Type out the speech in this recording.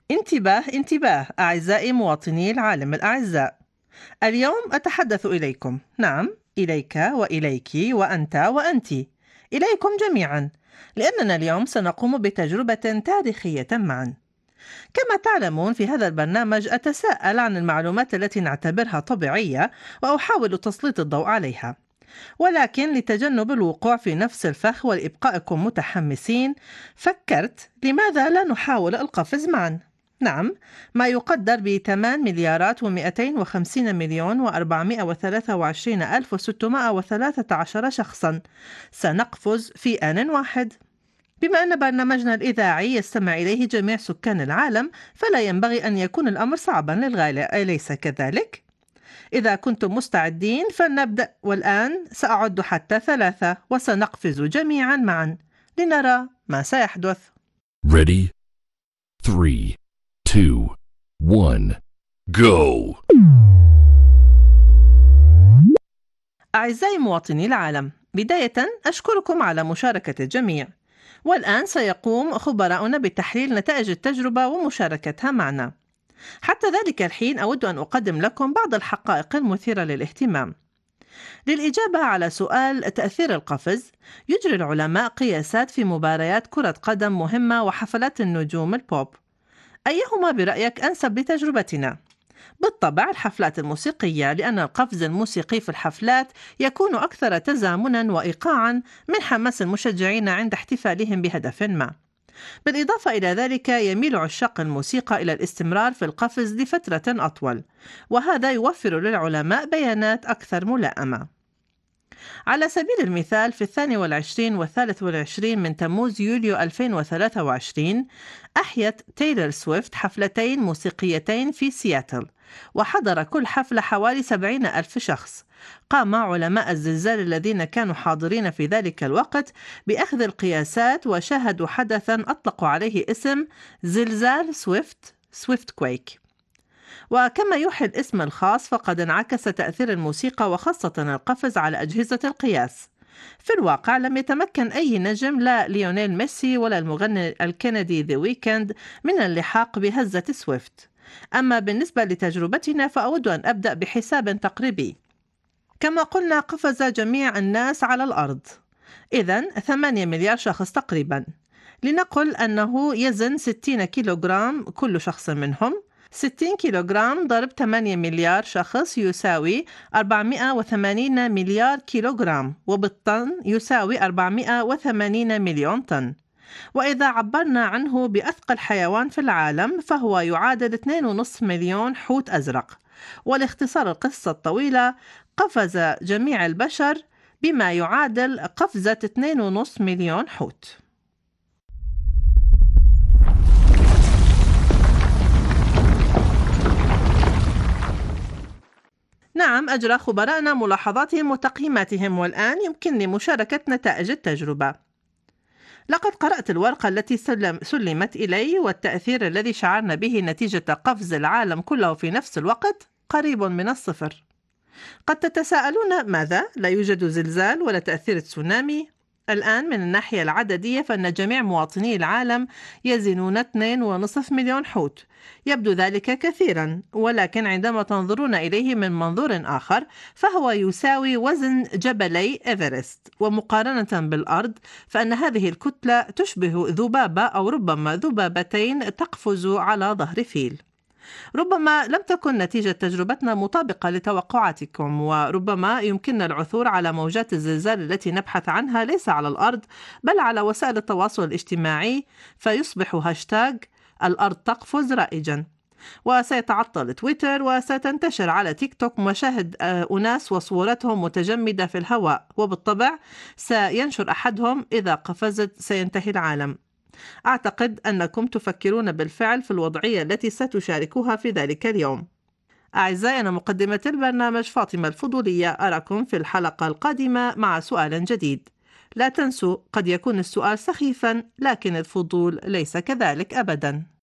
انتباه انتباه أعزائي مواطني العالم الأعزاء. اليوم أتحدث إليكم، نعم، إليك وإليك وأنت وأنت، إليكم جميعا، لأننا اليوم سنقوم بتجربة تاريخية معا. كما تعلمون في هذا البرنامج أتساءل عن المعلومات التي نعتبرها طبيعية وأحاول تسليط الضوء عليها، ولكن لتجنب الوقوع في نفس الفخ ولإبقائكم متحمسين فكرت لماذا لا نحاول القفز معا؟ نعم، ما يقدر ب8 مليارات و250 مليون و423 ألف و613 شخصا سنقفز في آن واحد. بما أن برنامجنا الإذاعي يستمع إليه جميع سكان العالم فلا ينبغي أن يكون الأمر صعبا للغاية، أليس كذلك؟ إذا كنتم مستعدين فلنبدأ، والآن سأعد حتى 3 وسنقفز جميعا معا لنرى ما سيحدث. Ready? 3, 2, 1, go! أعزائي مواطني العالم، بداية أشكركم على مشاركة الجميع، والآن سيقوم خبراؤنا بتحليل نتائج التجربة ومشاركتها معنا. حتى ذلك الحين أود أن أقدم لكم بعض الحقائق المثيرة للاهتمام. للإجابة على سؤال تأثير القفز، يجري العلماء قياسات في مباريات كرة قدم مهمة وحفلات النجوم البوب. أيهما برأيك أنسب لتجربتنا؟ بالطبع الحفلات الموسيقية، لأن القفز الموسيقي في الحفلات يكون أكثر تزامنا وإيقاعا من حماس المشجعين عند احتفالهم بهدف ما. بالإضافة إلى ذلك يميل عشاق الموسيقى إلى الاستمرار في القفز لفترة أطول، وهذا يوفر للعلماء بيانات أكثر ملائمة. على سبيل المثال في 22 و23 من تموز يوليو 2023 أحيت تايلور سويفت حفلتين موسيقيتين في سياتل، وحضر كل حفلة حوالي 70 ألف شخص. قام علماء الزلزال الذين كانوا حاضرين في ذلك الوقت بأخذ القياسات وشاهدوا حدثا أطلقوا عليه اسم زلزال سويفت كويك. وكما يوحي الاسم الخاص فقد انعكس تأثير الموسيقى وخاصة القفز على أجهزة القياس. في الواقع لم يتمكن أي نجم، لا ليونيل ميسي ولا المغني الكندي ذا ويكند، من اللحاق بهزة سويفت. أما بالنسبة لتجربتنا فأود أن أبدأ بحساب تقريبي. كما قلنا قفز جميع الناس على الأرض، إذن 8 مليار شخص تقريبا. لنقل أنه يزن 60 كيلوغرام كل شخص منهم. 60 كيلوغرام ضرب 8 مليار شخص يساوي 480 مليار كيلوغرام، وبالطن يساوي 480 مليون طن. وإذا عبرنا عنه بأثقل حيوان في العالم فهو يعادل 2.5 مليون حوت أزرق. ولاختصار القصة الطويلة، قفز جميع البشر بما يعادل قفزة 2.5 مليون حوت. نعم، أجرى خبراءنا ملاحظاتهم وتقييماتهم، والآن يمكنني مشاركة نتائج التجربة. لقد قرأت الورقة التي سلمت إلي، والتأثير الذي شعرنا به نتيجة قفز العالم كله في نفس الوقت قريب من الصفر. قد تتساءلون ماذا؟ لا يوجد زلزال ولا تأثير تسونامي؟ الآن من الناحية العددية فإن جميع مواطني العالم يزنون 2.5 مليون حوت. يبدو ذلك كثيرا، ولكن عندما تنظرون إليه من منظور آخر فهو يساوي وزن جبلي إيفرست. ومقارنة بالأرض فإن هذه الكتلة تشبه ذبابة أو ربما ذبابتين تقفز على ظهر فيل. ربما لم تكن نتيجة تجربتنا مطابقة لتوقعاتكم، وربما يمكننا العثور على موجات الزلزال التي نبحث عنها ليس على الأرض بل على وسائل التواصل الاجتماعي، فيصبح هاشتاغ الأرض تقفز رائجا، وسيتعطل تويتر، وستنتشر على تيك توك مشاهد أناس وصورتهم متجمدة في الهواء، وبالطبع سينشر أحدهم إذا قفزت سينتهي العالم. أعتقد أنكم تفكرون بالفعل في الوضعية التي ستشاركوها في ذلك اليوم. أعزائي، أنا مقدمة البرنامج فاطمة الفضولية، أراكم في الحلقة القادمة مع سؤال جديد. لا تنسوا، قد يكون السؤال سخيفا لكن الفضول ليس كذلك أبدا.